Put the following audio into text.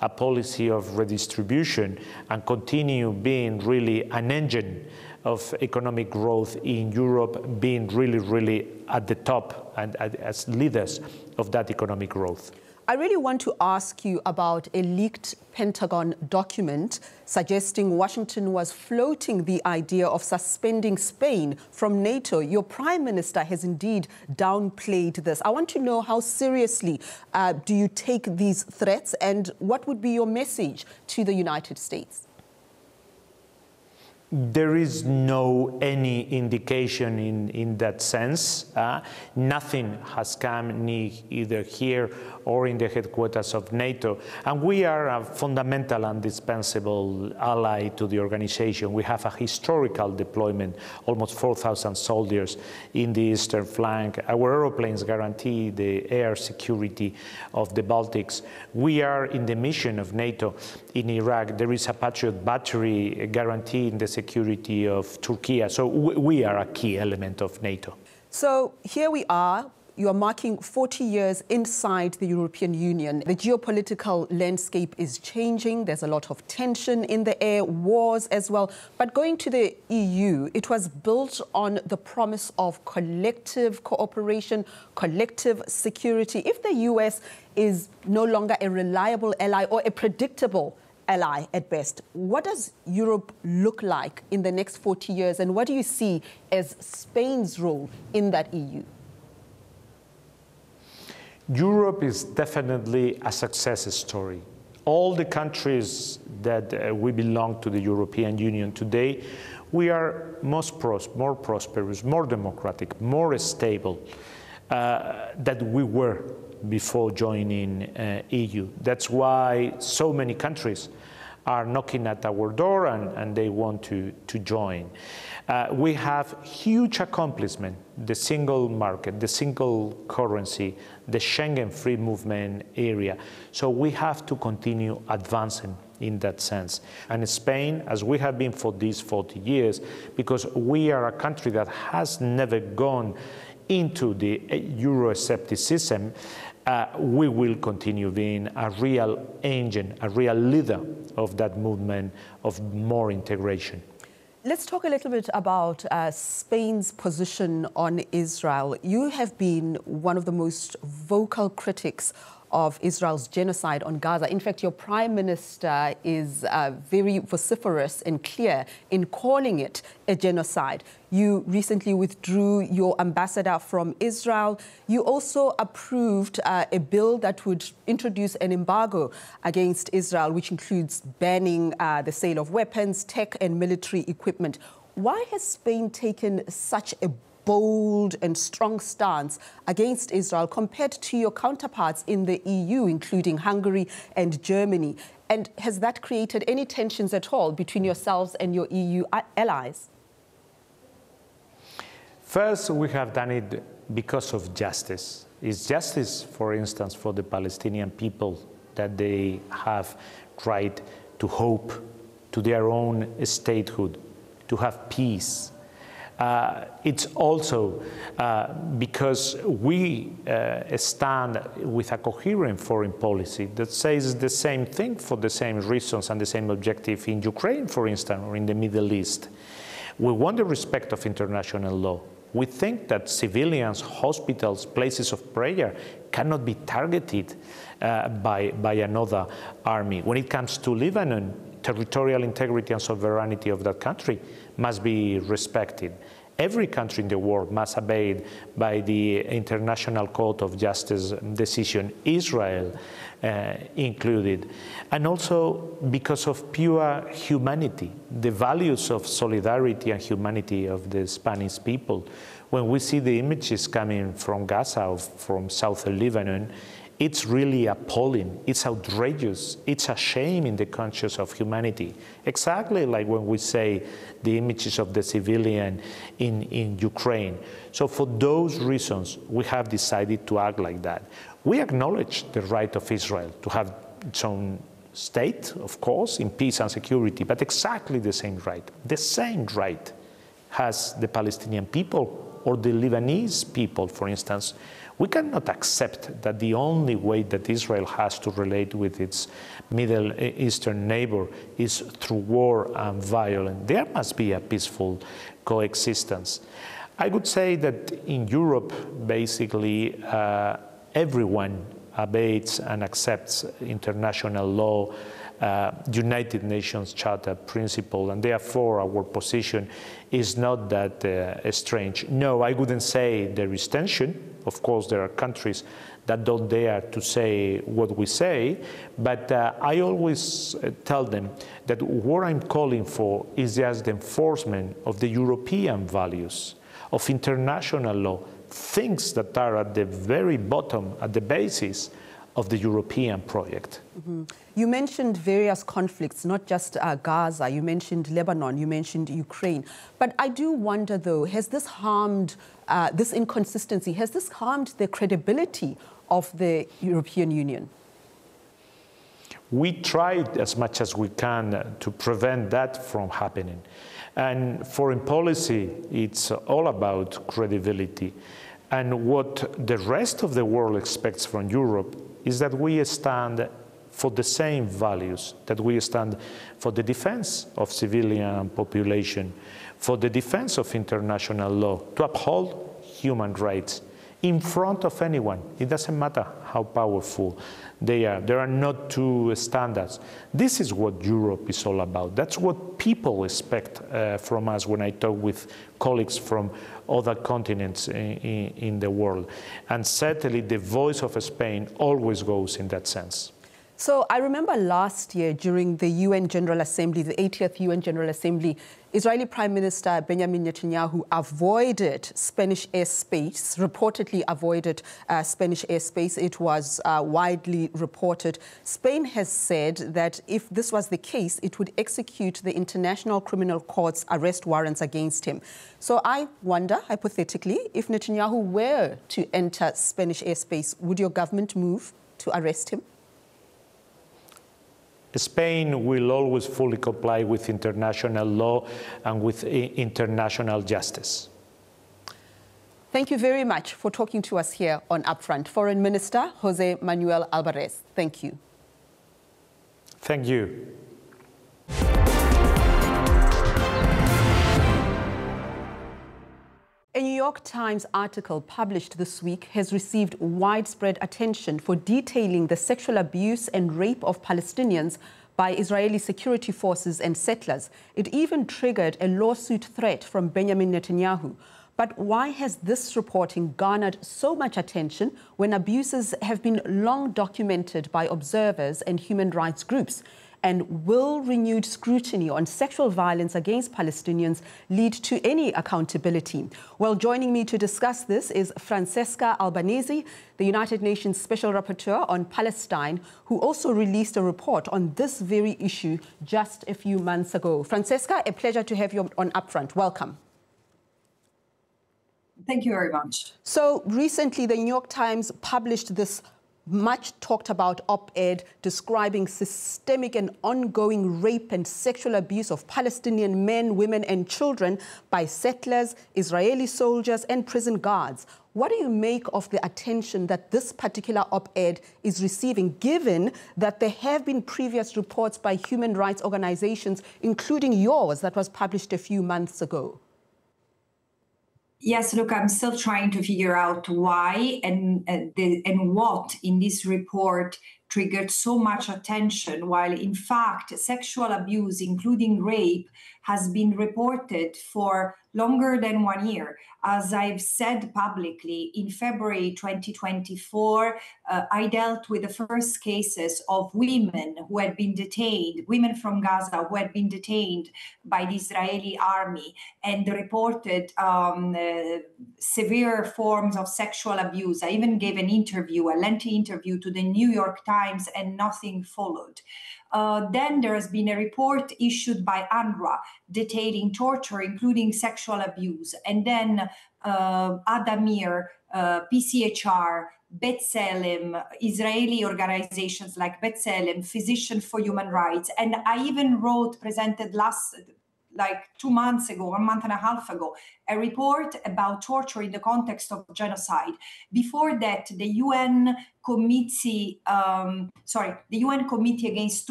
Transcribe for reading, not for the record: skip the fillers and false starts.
a policy of redistribution and continue being really an engine of economic growth in Europe, being really at the top and as leaders of that economic growth. I really want to ask you about a leaked Pentagon document suggesting Washington was floating the idea of suspending Spain from NATO. Your Prime Minister has indeed downplayed this. I want to know, how seriously do you take these threats, and what would be your message to the United States? There is no any indication in that sense. Nothing has come either here or in the headquarters of NATO. And we are a fundamental and indispensable ally to the organization. We have a historical deployment, almost 4,000 soldiers in the eastern flank. Our aeroplanes guarantee the air security of the Baltics. We are in the mission of NATO in Iraq. There is a Patriot battery guaranteeing the security of Turkey. So we are a key element of NATO. So here we are. You are marking 40 years inside the European Union. The geopolitical landscape is changing. There's a lot of tension in the air, wars as well. But going to the EU, it was built on the promise of collective cooperation, collective security. If the US is no longer a reliable ally or a predictable ally at best, what does Europe look like in the next 40 years? And what do you see as Spain's role in that EU? Europe is definitely a success story. All the countries that we belong to the European Union today, we are more prosperous, more democratic, more stable than we were before joining EU. That's why so many countries are knocking at our door and they want to join. We have huge accomplishment, the single market, the single currency, the Schengen free movement area. So we have to continue advancing in that sense. And Spain, as we have been for these 40 years, because we are a country that has never gone into the Euroscepticism, we will continue being a real engine, a real leader of that movement of more integration. Let's talk a little bit about Spain's position on Israel. You have been one of the most vocal critics of Israel's genocide on Gaza. In fact, your Prime Minister is very vociferous and clear in calling it a genocide. You recently withdrew your ambassador from Israel. You also approved a bill that would introduce an embargo against Israel, which includes banning the sale of weapons, tech and military equipment. Why has Spain taken such a bold and strong stance against Israel compared to your counterparts in the EU, including Hungary and Germany? And has that created any tensions at all between yourselves and your EU allies? First, we have done it because of justice. It's justice, for instance, for the Palestinian people, that they have right to hope, to their own statehood, to have peace. It's also because we stand with a coherent foreign policy that says the same thing for the same reasons and the same objective in Ukraine, for instance, or in the Middle East. We want the respect of international law. We think that civilians, hospitals, places of prayer cannot be targeted by another army. When it comes to Lebanon, territorial integrity and sovereignty of that country must be respected. Every country in the world must abide by the International Court of Justice decision, Israel included. And also because of pure humanity, the values of solidarity and humanity of the Spanish people. When we see the images coming from Gaza or from southern Lebanon, it's really appalling, it's outrageous, it's a shame in the conscience of humanity. Exactly like when we say the images of the civilian in Ukraine. So for those reasons, we have decided to act like that. We acknowledge the right of Israel to have its own state, of course, in peace and security, but exactly the same right has the Palestinian people or the Lebanese people, for instance, we cannot accept that the only way that Israel has to relate with its Middle Eastern neighbor is through war and violence. There must be a peaceful coexistence. I would say that in Europe, basically, everyone obeys and accepts international law, United Nations Charter principle, and therefore our position is not that strange. No, I wouldn't say there is tension. Of course, there are countries that don't dare to say what we say, but I always tell them that what I'm calling for is just the enforcement of the European values, of international law, things that are at the very bottom, at the basis of the European project. Mm-hmm. You mentioned various conflicts, not just Gaza, you mentioned Lebanon, you mentioned Ukraine. But I do wonder, though, has this harmed, this inconsistency, has this harmed the credibility of the European Union? We tried as much as we can to prevent that from happening. And foreign policy, it's all about credibility. And what the rest of the world expects from Europe is that we stand for the same values, that we stand for the defense of civilian population, for the defense of international law, to uphold human rights in front of anyone. It doesn't matter how powerful they are. There are not two standards. This is what Europe is all about. That's what people expect from us when I talk with colleagues from other continents in the world. And certainly the voice of Spain always goes in that sense. So I remember last year during the UN General Assembly, the 80th UN General Assembly, Israeli Prime Minister Benjamin Netanyahu avoided Spanish airspace, reportedly avoided Spanish airspace. It was widely reported. Spain has said that if this was the case, it would execute the International Criminal Court's arrest warrants against him. So I wonder, hypothetically, if Netanyahu were to enter Spanish airspace, would your government move to arrest him? Spain will always fully comply with international law and with international justice. Thank you very much for talking to us here on Upfront. Foreign Minister Jose Manuel Alvarez, thank you. Thank you. A New York Times article published this week has received widespread attention for detailing the sexual abuse and rape of Palestinians by Israeli security forces and settlers. It even triggered a lawsuit threat from Benjamin Netanyahu. But why has this reporting garnered so much attention when abuses have been long documented by observers and human rights groups? And will renewed scrutiny on sexual violence against Palestinians lead to any accountability? Well, joining me to discuss this is Francesca Albanese, the United Nations Special Rapporteur on Palestine, who also released a report on this very issue just a few months ago. Francesca, a pleasure to have you on Upfront. Welcome. Thank you very much. So recently, the New York Times published this much talked about op-ed describing systemic and ongoing rape and sexual abuse of Palestinian men, women and children by settlers, Israeli soldiers and prison guards. What do you make of the attention that this particular op-ed is receiving, given that there have been previous reports by human rights organizations, including yours, that was published a few months ago? Yes, look, I'm still trying to figure out why and what in this report triggered so much attention, while in fact sexual abuse, including rape, has been reported for longer than 1 year. As I've said publicly, in February 2024, I dealt with the first cases of women who had been detained, women from Gaza who had been detained by the Israeli army and reported severe forms of sexual abuse. I even gave an interview, a lengthy interview to the New York Times, and nothing followed. Then there has been a report issued by UNRWA detailing torture, including sexual abuse. And then Addameer, PCHR, B'Tselem, Israeli organizations like B'Tselem, Physicians for Human Rights. And I even presented like 2 months ago, 1.5 months ago, a report about torture in the context of genocide. Before that, the UN Committee Against